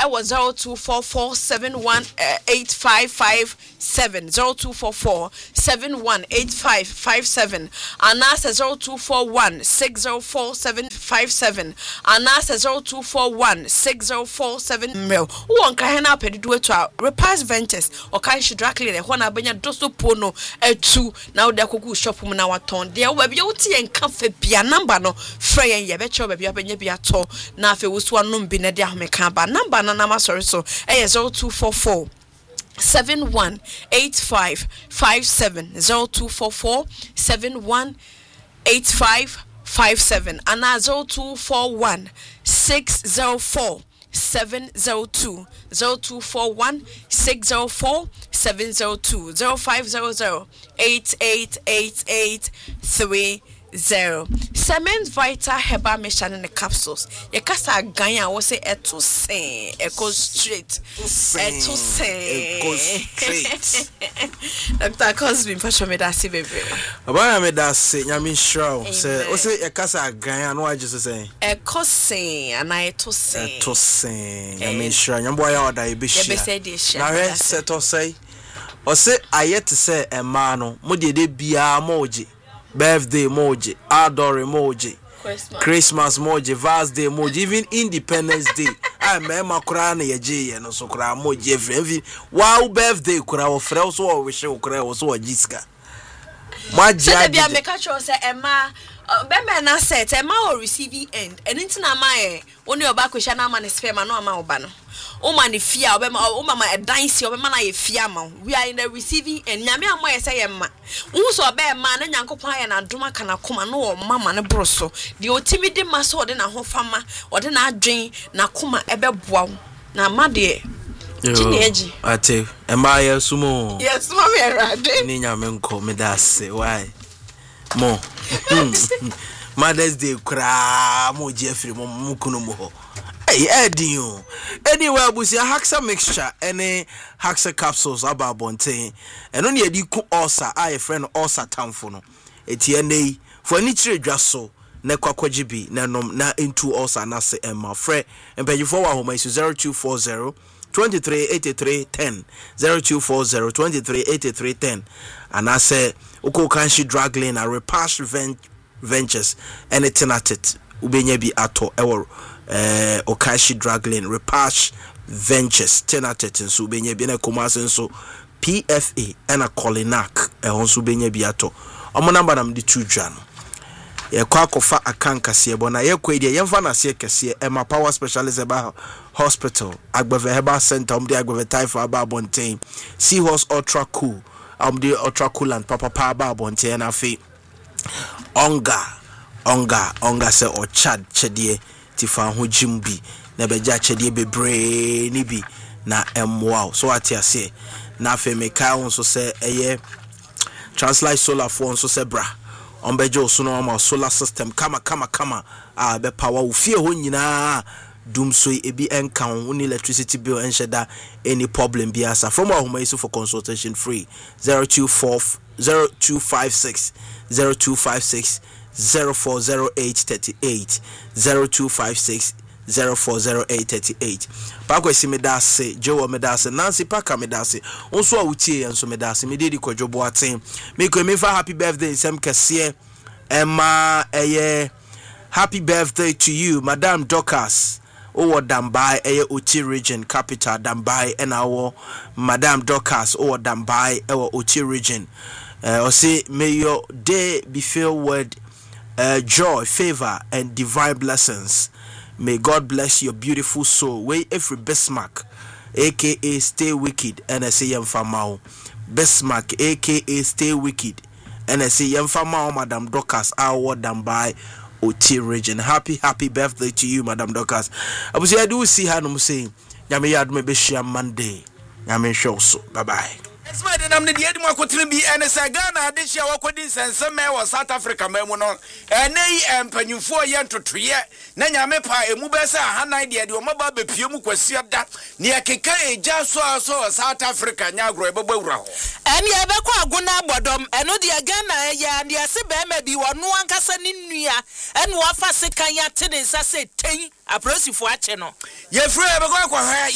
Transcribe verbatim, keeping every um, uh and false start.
was zero two four four seven one eight five five seven zero two four four seven one eight five five seven and now zero two four one six zero four seven five seven and now zero two four one six zero four seven mil won ka hena pedido to Repass Ventures or kai shidrakle the hona benya doso pono etu na de koku shop mu na waton de we bi wuti en kafe bia number no frɛ yen ye be che ba bia benya bia to na afi wuso anom bi na de ahomeka ba number na na ma sorry so eh zero two four four seven one eight five five seven zero two four four seven one eight five five seven and zero two four one six zero four seven zero two zero two four one six zero four seven zero two zero five zero zero eight eight eight eight three zero. Cement Vita Herbal Mission in the capsules. Ye kasa ganya wo say eto sen echo straight. Eto sen echo straight. Doctor Cosby fashion me that say baby. Aba me that say nyame shraw say wo say ye kasa ganya no age so say. Echo sen and I eto sen. Eto sen nyame shraw nyambo ya oda e be shia. Ye be say dey shia. Na he say to say. O say ayet say e ma no mo de de bia moji. Birthday emoji, adore emoji, Christmas, Christmas emoji, Vast Day emoji, even Independence Day. I remember Kura na yeje ye no so kura emoji every wow birthday kura wo frɛ so wo hwe wo kura wo so wa jiska. Ma jia bia make sure say Emma be me na set Emma o receiving end. Eni ntina ma e oni oba kwehia na ma ne sperm na ma oba no. O ma ne fia o be ma o ma e dance o be ma na ye fia ma. We are in the receiving end. Nyame amo ye say ye ma. Wu so be ma na Nyankopon ye na doma kana koma no o mama ne broso. De otimi de ma so de na ho fama, o de na adwen na koma e be boa na ma de Chineji. Ate, Emma ye sumo. Yes, sumo me rade. Ni nyame nko me da se why? Mo. Mother's Day kra mo Jeffrey mo mukunu mo ho. Hey, Eddie. Anyway, abusia Haxa mixture any Haxa capsules about bontain. And only a diku osa I friend osa tamfo no. Eti ene for any trade draso na kwakwajibi na nom na into osa na se emma fre and pay for wa home is zero two four zero twenty-three eighty-three ten zero two four zero twenty-three eighty-three ten and I say uko kanshi drag lane a Repass Ventures anything at it ubenya bi ato ewo eh okashi drag lane Repass Ventures tenatet nso ubenya bi na komase nso P F A and a Colinac e honso ubenya bi ato omo number nam di two dwan ye kwa kofa akan kase bo na ye kwa die yemfa na se kase Emma Power Specialist Eba Hospital Agbeve Herbal Center um de Agbeve Typhoid Aba Bontain Seahorse Ultra Cool um de Ultra Cool and Papa Pa Aba Bontain na fe onga onga onga se o chad chedie ti fa ho jimbi na beja chedie bebre ni bi na emwa so ati ase na fe me kai won so se eye Translite Solar for so se bra on bejo so no ma solar system kama kama kama a be power wo fie ho nyina dum so e bi enka won electricity bill ensheda any problem bi asa from our home for consultation free zero two four zero two five six zero two five six zero four zero eight three eight zero two five six zero four zero eight three eight Pakwesi medase Joe medase Nancy Paka medase onso awutie enso medase mededi kwadwobo aten meko mefa happy birthday sem kese Emma eye happy birthday to you Madam Dorcas Owo Dambai eye Ochi region capital Dambai enawo Madam Dorcas Owo Dambai ewo Ochi region uh, or say may your day be filled with uh, joy, favor and divine blessings. May God bless your beautiful soul. Way every Bismarck, aka Stay Wicked, and I say Yamfamao. Bismarck, aka Stay Wicked, and I say Yamfamao, Madam Dorcas, our Dambai, Oti region. Happy, happy birthday to you, Madam Dorcas. I was I do see her no saying, Yami had maybe share Monday. Yamin show so. Bye bye. It's my name, the Edmo Cotribi, and a Sagana, this year, Wakudis, and some men was South Africa, Memonon, and nay, and Penny four years to three years. Nanya Mepa, a Mubesa, Han idea, your mobile Pium was that near Keke, just so so South Africa, Nagro, Bobro. And Yabaka Guna Bodom, and no the Agana, ya, and the Asebe may be one one Cassan in Nia, and Wafa Sekaya tennis, I said, Ting, a pressy for a channel. Ye free,